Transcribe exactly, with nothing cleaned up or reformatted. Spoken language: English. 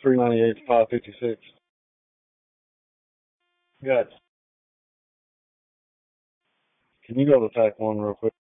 three ninety-eight to five fifty-six. Good. Can you go to Tac One real quick?